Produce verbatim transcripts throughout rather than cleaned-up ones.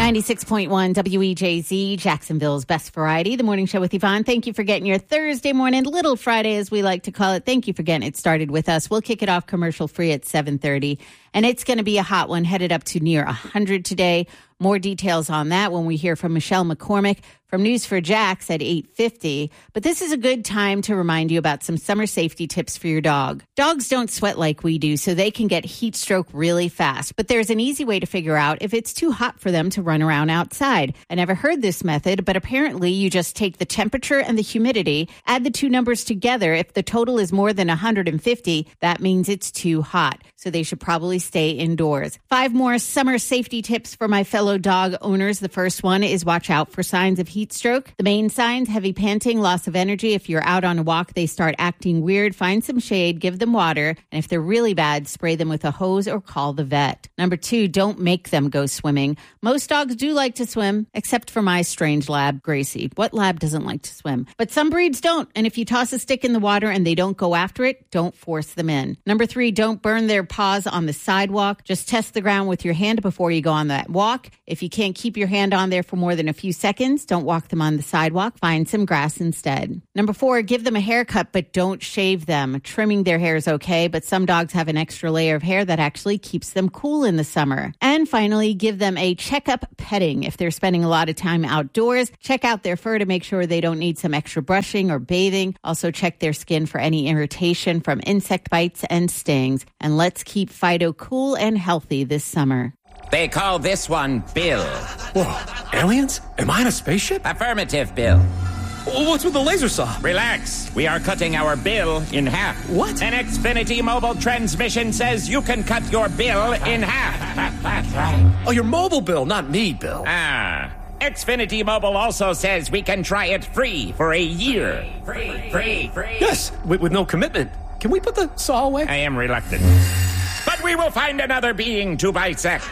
ninety-six point one W E J Z, Jacksonville's Best Variety, the morning show with Yvonne. Thank you for getting your Thursday morning, Little Friday as we like to call it. Thank you for getting it started with us. We'll kick it off commercial free at seven thirty, and it's going to be a hot one, headed up to near one hundred today. More details on that when we hear from Michelle McCormick from News four Jax at eight fifty. But this is a good time to remind you about some summer safety tips for your dog. Dogs don't sweat like we do, so they can get heat stroke really fast. But there's an easy way to figure out if it's too hot for them to run around outside. I never heard this method, but apparently you just take the temperature and the humidity, add the two numbers together. If the total is more than one hundred fifty, that means it's too hot. So they should probably stay indoors. Five more summer safety tips for my fellow dog owners. The first one is watch out for signs of heat stroke. The main signs: heavy panting, loss of energy. If you're out on a walk, they start acting weird, find some shade, give them water. And if they're really bad, spray them with a hose or call the vet. Number two, don't make them go swimming. Most dogs do like to swim, except for my strange lab, Gracie. What lab doesn't like to swim? But some breeds don't. And if you toss a stick in the water and they don't go after it, don't force them in. Number three, don't burn their paws on the sidewalk. Just test the ground with your hand before you go on that walk. If you can't keep your hand on there for more than a few seconds, don't walk them on the sidewalk. Find some grass instead. Number four, give them a haircut, but don't shave them. Trimming their hair is okay, but some dogs have an extra layer of hair that actually keeps them cool in the summer. And finally, give them a checkup petting. If they're spending a lot of time outdoors, check out their fur to make sure they don't need some extra brushing or bathing. Also check their skin for any irritation from insect bites and stings. And let's keep Fido cool and healthy this summer. They call this one Bill. Whoa, aliens? Am I in a spaceship? Affirmative, Bill. What's with the laser saw? Relax. We are cutting our bill in half. What? An Xfinity mobile transmission says you can cut your bill in half. Oh, your mobile bill, not me, Bill. Ah. Xfinity Mobile also says we can try it free for a year. Free, free, free. Yes, with, with no commitment. Can we put the saw away? I am reluctant. But we will find another being to bisect.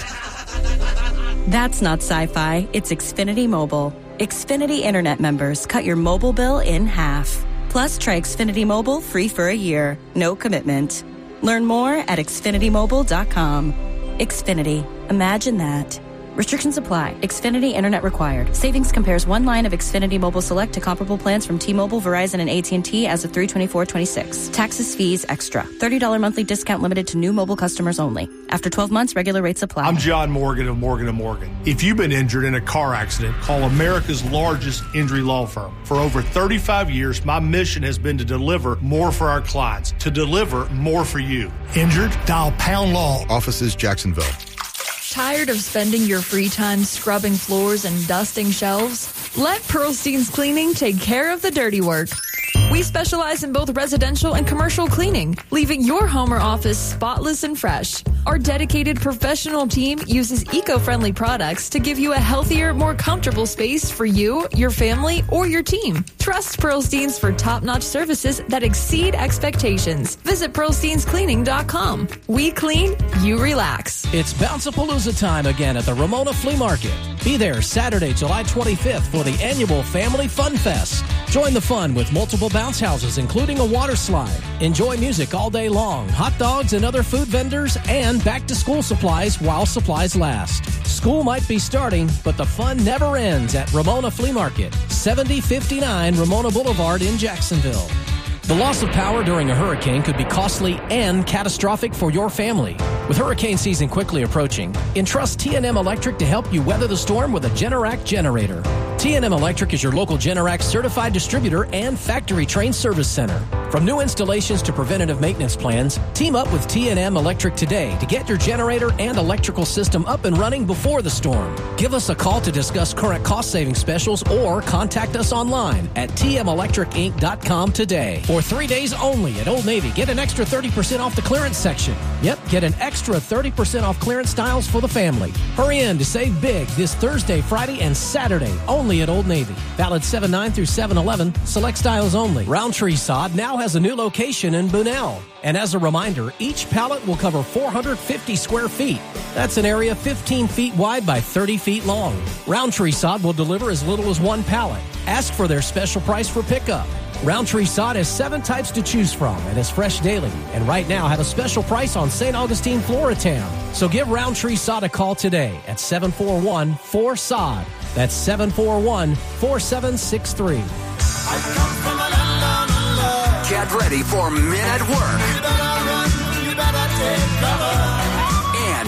That's not sci-fi. It's Xfinity Mobile. Xfinity Internet members cut your mobile bill in half. Plus, try Xfinity Mobile free for a year. No commitment. Learn more at Xfinity Mobile dot com. Xfinity. Imagine that. Restrictions apply. Xfinity Internet required. Savings compares one line of Xfinity Mobile Select to comparable plans from T-Mobile, Verizon, and A T and T as of three twenty-four twenty-six. Taxes, fees, extra. thirty dollars monthly discount limited to new mobile customers only. After twelve months, regular rates apply. I'm John Morgan of Morgan and Morgan. If you've been injured in a car accident, call America's largest injury law firm. For over thirty-five years, my mission has been to deliver more for our clients, to deliver more for you. Injured? Dial Pound Law. Offices Jacksonville. Tired of spending your free time scrubbing floors and dusting shelves? Let Pearlstein's Cleaning take care of the dirty work. We specialize in both residential and commercial cleaning, leaving your home or office spotless and fresh. Our dedicated professional team uses eco-friendly products to give you a healthier, more comfortable space for you, your family, or your team. Trust Pearlstein's for top-notch services that exceed expectations. Visit Pearlsteins Cleaning dot com. We clean, you relax. It's Bounce-A-Palooza time again at the Ramona Flea Market. Be there Saturday, July twenty-fifth for the annual Family Fun Fest. Join the fun with multiple bounce houses, including a water slide. Enjoy music all day long, hot dogs and other food vendors, and back-to-school supplies while supplies last. School might be starting, but the fun never ends at Ramona Flea Market, seventy fifty-nine Ramona Boulevard in Jacksonville. The loss of power during a hurricane could be costly and catastrophic for your family. With hurricane season quickly approaching, entrust T and M Electric to help you weather the storm with a Generac generator. T and M Electric is your local Generac certified distributor and factory-trained service center. From new installations to preventative maintenance plans, team up with T and M Electric today to get your generator and electrical system up and running before the storm. Give us a call to discuss current cost-saving specials or contact us online at T M electric inc dot com today. For three days only at Old Navy, get an extra thirty percent off the clearance section. Yep, get an extra thirty percent off clearance styles for the family. Hurry in to save big this Thursday, Friday, and Saturday only at Old Navy. Valid seven nine through seven eleven, select styles only. Roundtree Sod now has a new location in Bunnell. And as a reminder, each pallet will cover four hundred fifty square feet. That's an area fifteen feet wide by thirty feet long. Roundtree Sod will deliver as little as one pallet. Ask for their special price for pickup. Roundtree Sod has seven types to choose from and is fresh daily. And right now have a special price on Saint Augustine Floritam. So give Roundtree Sod a call today at seven four one, four S O D. That's seven four one, four seven six three. Get ready for Men at Work